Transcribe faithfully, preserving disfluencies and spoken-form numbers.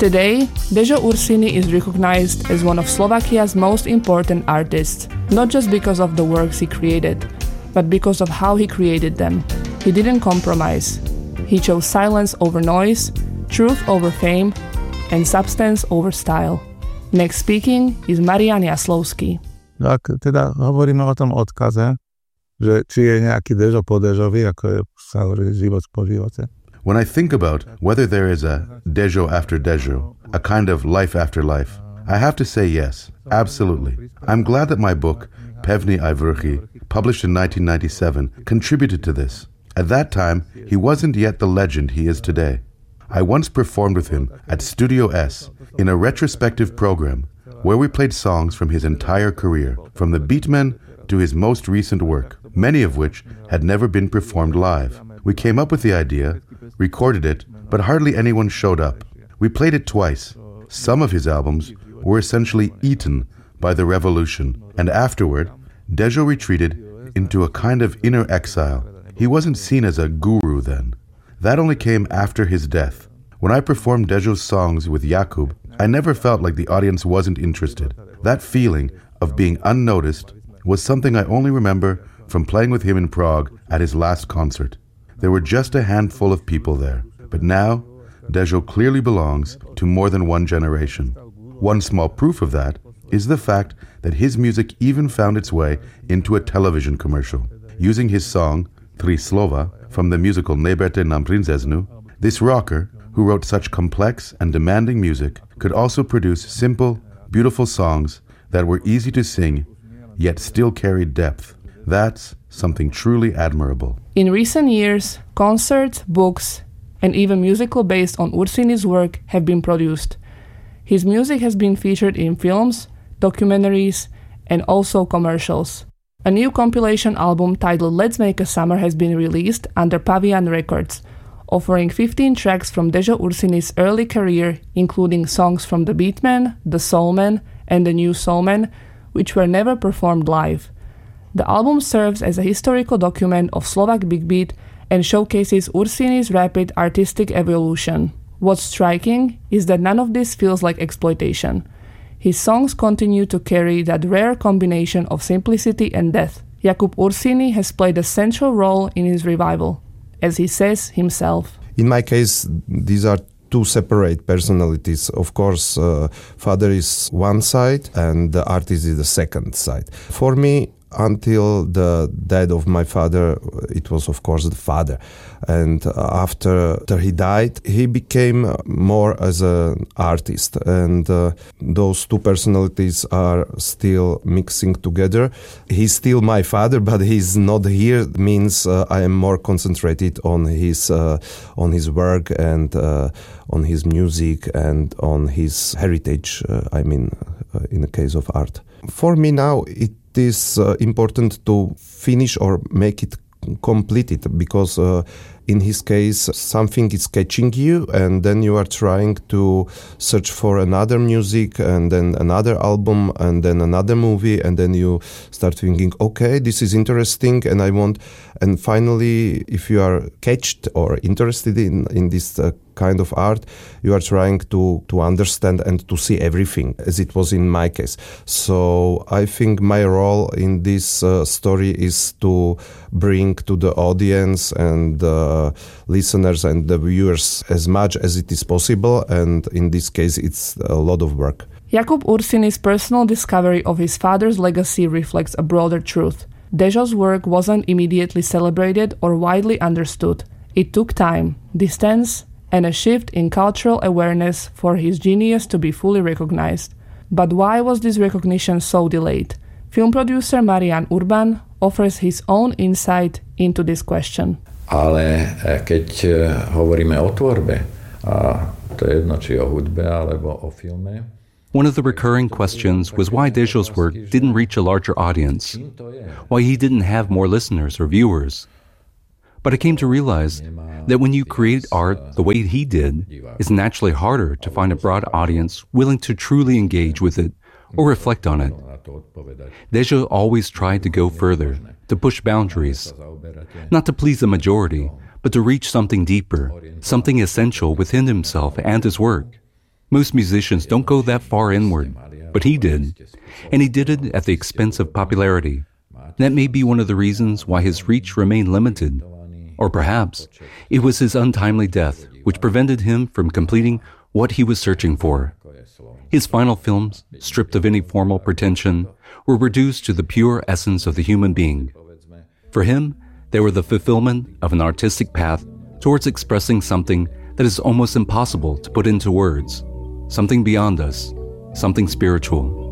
Today, Dejo Ursini is recognized as one of Slovakia's most important artists, not just because of the works he created, but because of how he created them. He didn't compromise. He chose silence over noise, truth over fame, and substance over style. Next speaking is Marian Jaslovský. Ak teda hovoríme o tom odkaze, že či je nejaký Dejo po Dejovi, ako je sa hovorí život po živote. When I think about whether there is a Dejo after Dejo, a kind of life after life, I have to say yes, absolutely. I'm glad that my book, Pevni ai vrchi, published in nineteen ninety-seven, contributed to this. At that time, he wasn't yet the legend he is today. I once performed with him at Studio S in a retrospective program where we played songs from his entire career, from the Beatmen to his most recent work, many of which had never been performed live. We came up with the idea, recorded it, but hardly anyone showed up. We played it twice. Some of his albums were essentially eaten by the revolution, and afterward, Dejo retreated into a kind of inner exile. He wasn't seen as a guru then. That only came after his death. When I performed Dejo's songs with Jakub, I never felt like the audience wasn't interested. That feeling of being unnoticed was something I only remember from playing with him in Prague at his last concert. There were just a handful of people there. But now, Dejo clearly belongs to more than one generation. One small proof of that is the fact that his music even found its way into a television commercial. Using his song, Tri Slova, from the musical Neberte nam princeznu, this rocker, who wrote such complex and demanding music, could also produce simple, beautiful songs that were easy to sing, yet still carried depth. That's something truly admirable. In recent years, concerts, books, and even musicals based on Ursini's work have been produced. His music has been featured in films, documentaries, and also commercials. A new compilation album titled Let's Make a Summer has been released under Pavian Records, offering fifteen tracks from Dejo Ursini's early career, including songs from The Beatmen, The Soulmen, and The New Soulmen, which were never performed live. The album serves as a historical document of Slovak Big Beat and showcases Ursini's rapid artistic evolution. What's striking is that none of this feels like exploitation. His songs continue to carry that rare combination of simplicity and depth. Jakub Ursini has played a central role in his revival, as he says himself. In my case, these are two separate personalities. Of course, uh, father is one side and the artist is the second side. For me, until the death of my father, it was of course the father. And after, after he died, he became more as an artist. And uh, those two personalities are still mixing together. He's still my father, but he's not here. It means uh, I am more concentrated on his uh, on his work and uh, on his music and on his heritage, uh, I mean, uh, in the case of art. For me now, it is uh, important to finish or make it completed, because uh, in his case something is catching you and then you are trying to search for another music and then another album and then another movie, and then you start thinking, okay, this is interesting and I want, and finally if you are catched or interested in, in this uh, kind of art, you are trying to, to understand and to see everything, as it was in my case. So I think my role in this uh, story is to bring to the audience and uh, listeners and the viewers as much as it is possible, and in this case it's a lot of work. Jakub Ursini's personal discovery of his father's legacy reflects a broader truth. Dejo's work wasn't immediately celebrated or widely understood. It took time, distance, and a shift in cultural awareness for his genius to be fully recognized. But why was this recognition so delayed? Film producer Marian Urban offers his own insight into this question. Ale keď hovoríme o tvorbe, a to je jedno, či o hudbe alebo o filme. One of the recurring questions was why Dejo's work didn't reach a larger audience, why he didn't have more listeners or viewers. But I came to realize that when you create art the way he did, it's naturally harder to find a broad audience willing to truly engage with it or reflect on it. Dejo always tried to go further, to push boundaries, not to please the majority, but to reach something deeper, something essential within himself and his work. Most musicians don't go that far inward, but he did, and he did it at the expense of popularity. That may be one of the reasons why his reach remained limited. Or perhaps it was his untimely death which prevented him from completing what he was searching for. His final films, stripped of any formal pretension, were reduced to the pure essence of the human being. For him, they were the fulfillment of an artistic path towards expressing something that is almost impossible to put into words, something beyond us, something spiritual.